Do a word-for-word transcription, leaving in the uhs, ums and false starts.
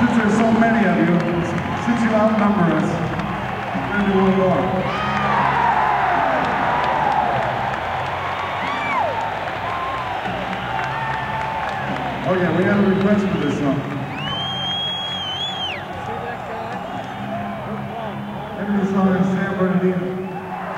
Since there's so many of you, since you outnumber us, we're going to do one more. Oh yeah, we got a request for this song.